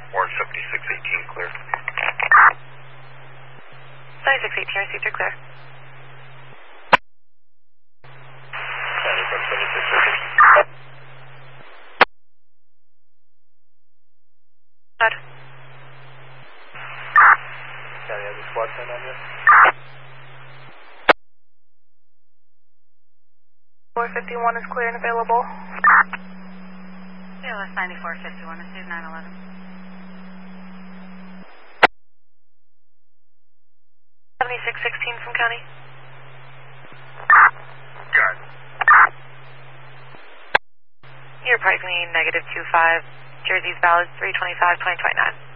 Orange 7618 clear. 7618 received, you're clear. County from 7618. Good. County has a squad sign on you? 451 is clear and available. CLS 9451, received 911. 7616 from County. Got it. You're pricing -25. Jersey's valid 325-2029.